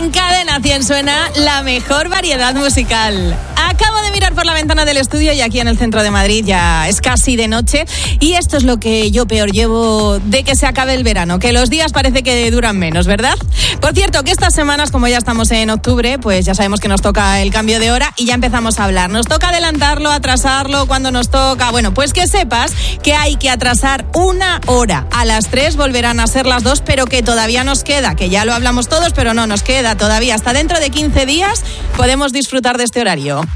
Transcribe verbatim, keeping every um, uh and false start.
En Cadena cien suena la mejor variedad musical. Acabo de mirar por la ventana del estudio y aquí en el centro de Madrid ya es casi de noche y esto es lo que yo peor llevo de que se acabe el verano, que los días parece que duran menos, ¿verdad? Por cierto, que estas semanas, como ya estamos en octubre, pues ya sabemos que nos toca el cambio de hora y ya empezamos a hablar. Nos toca adelantarlo, atrasarlo, cuando nos toca. Bueno, pues que sepas que hay que atrasar una hora. A las tres volverán a ser las dos, pero que todavía nos queda, que ya lo hablamos todos, pero no nos queda todavía. Hasta dentro de quince días podemos disfrutar de este horario.